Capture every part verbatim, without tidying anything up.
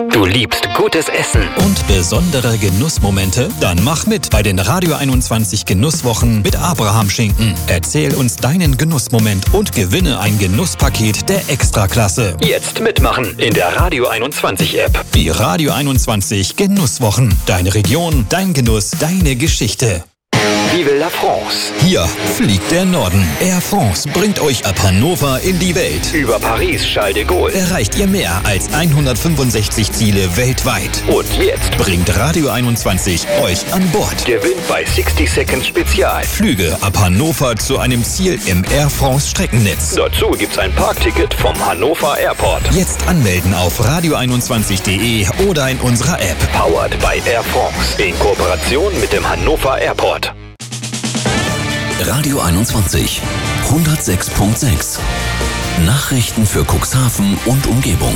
Du liebst gutes Essen und besondere Genussmomente? Dann mach mit bei den Radio einundzwanzig Genusswochen mit Abraham Schinken. Erzähl uns deinen Genussmoment und gewinne ein Genusspaket der Extraklasse. Jetzt mitmachen in der Radio einundzwanzig App. Die Radio einundzwanzig Genusswochen. Deine Region, dein Genuss, deine Geschichte. Vive la France. Hier fliegt der Norden. Air France bringt euch ab Hannover in die Welt. Über Paris, Charles de Gaulle erreicht ihr mehr als hundertfünfundsechzig Ziele weltweit. Und jetzt bringt Radio einundzwanzig euch an Bord. Gewinnt bei sixty Seconds Spezial Flüge ab Hannover zu einem Ziel im Air France Streckennetz. Dazu gibt's ein Parkticket vom Hannover Airport. Jetzt anmelden auf radio einundzwanzig punkt de oder in unserer App. Powered by Air France. In Kooperation mit dem Hannover Airport. Radio einundzwanzig, hundertsechs Komma sechs. Nachrichten für Cuxhaven und Umgebung.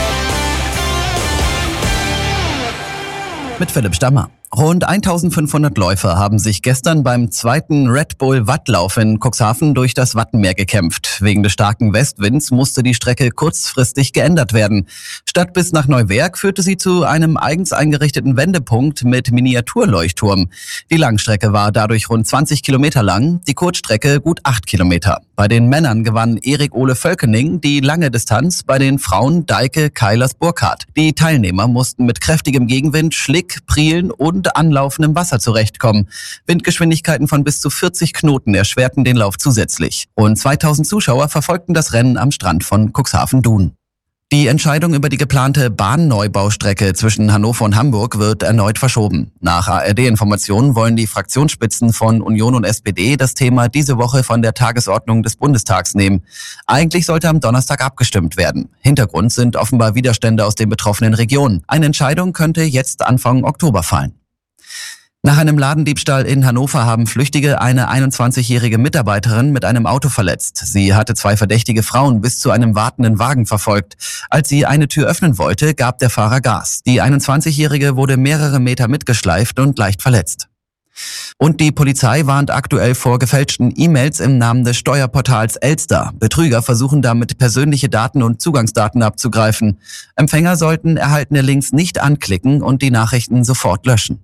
Mit Philipp Stammer. Rund eintausendfünfhundert Läufer haben sich gestern beim zweiten Red Bull Wattlauf in Cuxhaven durch das Wattenmeer gekämpft. Wegen des starken Westwinds musste die Strecke kurzfristig geändert werden. Statt bis nach Neuwerk führte sie zu einem eigens eingerichteten Wendepunkt mit Miniaturleuchtturm. Die Langstrecke war dadurch rund zwanzig Kilometer lang, die Kurzstrecke gut acht Kilometer. Bei den Männern gewann Erik Ole Völkening die lange Distanz, bei den Frauen Deike Keilers-Burkhardt. Die Teilnehmer mussten mit kräftigem Gegenwind, Schlick, Prielen und anlaufendem Wasser zurechtkommen. Windgeschwindigkeiten von bis zu vierzig Knoten erschwerten den Lauf zusätzlich. Rund zweitausend Zuschauer verfolgten das Rennen am Strand von Cuxhaven-Dun. Die Entscheidung über die geplante Bahnneubau-Strecke zwischen Hannover und Hamburg wird erneut verschoben. Nach A R D-Informationen wollen die Fraktionsspitzen von Union und S P D das Thema diese Woche von der Tagesordnung des Bundestags nehmen. Eigentlich sollte am Donnerstag abgestimmt werden. Hintergrund sind offenbar Widerstände aus den betroffenen Regionen. Eine Entscheidung könnte jetzt Anfang Oktober fallen. Nach einem Ladendiebstahl in Hannover haben Flüchtige eine einundzwanzigjährige Mitarbeiterin mit einem Auto verletzt. Sie hatte zwei verdächtige Frauen bis zu einem wartenden Wagen verfolgt. Als sie eine Tür öffnen wollte, gab der Fahrer Gas. Die einundzwanzigjährige wurde mehrere Meter mitgeschleift und leicht verletzt. Und die Polizei warnt aktuell vor gefälschten E-Mails im Namen des Steuerportals Elster. Betrüger versuchen damit persönliche Daten und Zugangsdaten abzugreifen. Empfänger sollten erhaltene Links nicht anklicken und die Nachrichten sofort löschen.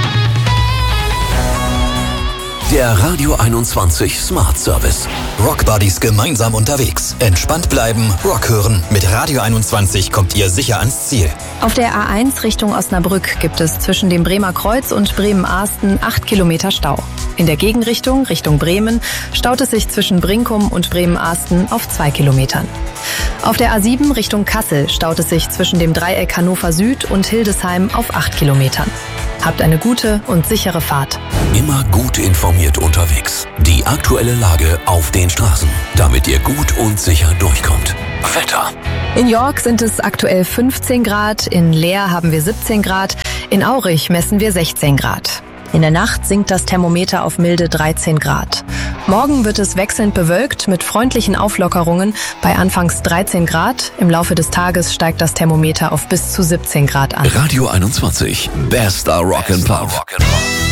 Der Radio einundzwanzig Smart Service. Rockbuddies gemeinsam unterwegs. Entspannt bleiben, Rock hören. Mit Radio einundzwanzig kommt ihr sicher ans Ziel. Auf der A eins Richtung Osnabrück gibt es zwischen dem Bremer Kreuz und Bremen-Ahsten acht Kilometer Stau. In der Gegenrichtung, Richtung Bremen, staut es sich zwischen Brinkum und Bremen-Ahsten auf zwei Kilometern. Auf der A sieben Richtung Kassel staut es sich zwischen dem Dreieck Hannover Süd und Hildesheim auf acht Kilometern. Habt eine gute und sichere Fahrt. Immer gut informiert unterwegs. Die aktuelle Lage auf den Straßen, damit ihr gut und sicher durchkommt. Wetter. In York sind es aktuell fünfzehn Grad, in Leer haben wir siebzehn Grad, in Aurich messen wir sechzehn Grad. In der Nacht sinkt das Thermometer auf milde dreizehn Grad. Morgen wird es wechselnd bewölkt mit freundlichen Auflockerungen bei anfangs dreizehn Grad. Im Laufe des Tages steigt das Thermometer auf bis zu siebzehn Grad an. Radio einundzwanzig, bester Rock'n'Pop.